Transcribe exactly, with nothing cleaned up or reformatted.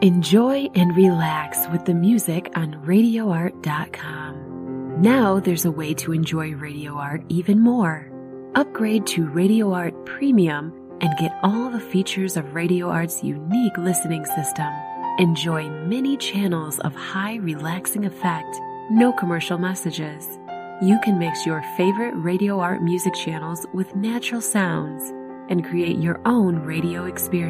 Enjoy and relax with the music on radio art dot com. Now there's a way to enjoy Radio Art even more. Upgrade to Radio Art Premium and get all the features of Radio Art's unique listening system. Enjoy many channels of high relaxing effect, no commercial messages. You can mix your favorite Radio Art music channels with natural sounds and create your own radio experience.